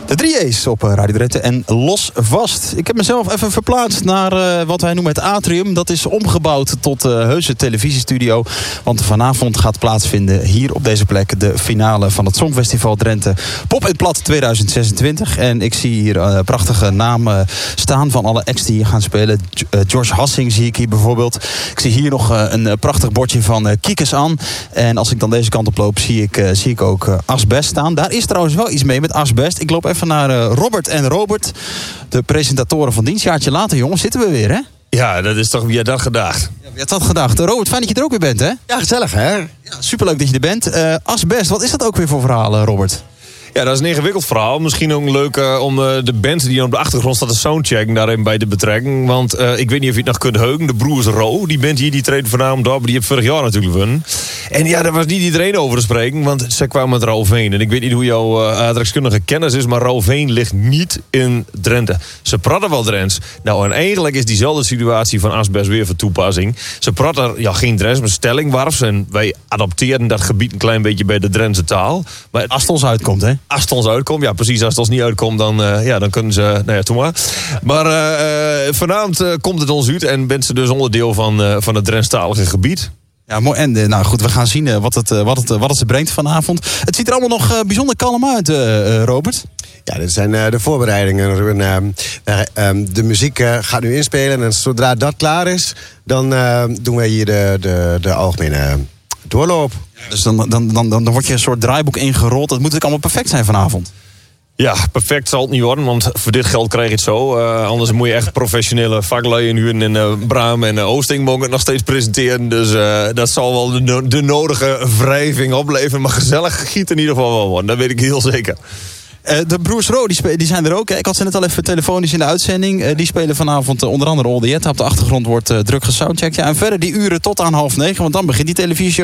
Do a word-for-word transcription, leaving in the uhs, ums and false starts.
De drie A's op Radio Drenthe en Los Vast. Ik heb mezelf even verplaatst naar uh, wat wij noemen het atrium. Dat is omgebouwd tot uh, heuse televisiestudio. Want vanavond gaat plaatsvinden hier op deze plek de finale van het Songfestival Drenthe Pop in Plat tweeduizend zesentwintig. En ik zie hier uh, prachtige namen staan van alle acts die hier gaan spelen. Uh, George Hassing zie ik hier bijvoorbeeld. Ik zie hier nog uh, een uh, prachtig bordje van uh, Kiekes aan. En als ik dan deze kant op loop, zie ik, uh, zie ik ook uh, Asbest staan. Daar is trouwens wel iets mee met Asbest. Ik loop even naar uh, Robert en Robert, de presentatoren van dienst. Jaartje later, jongens, zitten we weer, hè? Ja, dat is toch wie had dat gedacht? Ja, wie had dat gedacht? Robert, fijn dat je er ook weer bent, hè? Ja, gezellig, hè? Ja, superleuk dat je er bent. Uh, Asbest, wat is dat ook weer voor verhaal, Robert? Ja, dat is een ingewikkeld verhaal. Misschien ook leuk uh, om uh, de band die op de achtergrond staat te soundchecken daarin bij de betrekking. Want uh, ik weet niet of je het nog kunt heugen. De Broers Ro, die band hier, die treedt voornamelijk op. Die heeft vorig jaar natuurlijk gewonnen. En ja, daar was niet iedereen over te spreken. Want ze kwamen met Rouveen. En ik weet niet hoe jouw uh, aardrijkskundige kennis is. Maar Rouveen ligt niet in Drenthe. Ze praten wel Drents. Nou, en eigenlijk is diezelfde situatie van Asbest weer van toepassing. Ze praten ja, geen Drents, maar stellingwarfs. En wij adopteren dat gebied een klein beetje bij de Drentse taal. Maar als het ons uitkomt, hè? Als het ons uitkomt, ja precies. Als het ons niet uitkomt, dan, uh, ja, dan kunnen ze... Nou ja, toen maar. Maar uh, uh, vanavond uh, komt het ons uit en bent ze dus onderdeel van, uh, van het Drentstalige gebied. Ja, mooi. En uh, nou goed, we gaan zien uh, wat, het, uh, wat, het, uh, wat het ze brengt vanavond. Het ziet er allemaal nog uh, bijzonder kalm uit, uh, uh, Robert. Ja, dit zijn uh, de voorbereidingen. Uh, uh, um, de muziek uh, gaat nu inspelen en zodra dat klaar is, dan uh, doen wij hier de, de, de algemene doorloop. Dus dan, dan, dan, dan wordt je een soort draaiboek ingerold. Dat moet natuurlijk allemaal perfect zijn vanavond. Ja, perfect zal het niet worden, want voor dit geld krijg je het zo. Uh, anders moet je echt professionele vaklui inhuren. En uh, Braam en uh, Oosting mogen het nog steeds presenteren. Dus uh, dat zal wel de, de nodige wrijving opleveren. Maar gezellig giet in ieder geval wel worden. Dat weet ik heel zeker. Uh, de Broers Ro, die, spe- die zijn er ook. Hè? Ik had ze net al even telefonisch in de uitzending. Uh, die spelen vanavond uh, onder andere All The Jetta. Op de achtergrond wordt uh, druk gesoundcheckt. Ja, en verder die uren tot aan half negen, want dan begint die televisie.